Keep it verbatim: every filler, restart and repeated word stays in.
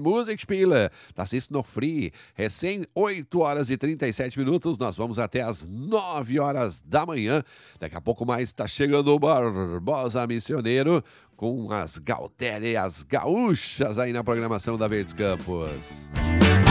Musikspiele. Das ist noch free. Recém oito horas e trinta e sete minutos. Nós vamos até as nove horas da manhã. Daqui a pouco mais está chegando o Barbosa Missioneiro com as Gaudérias gaúchas aí na programação da Verdes Campos.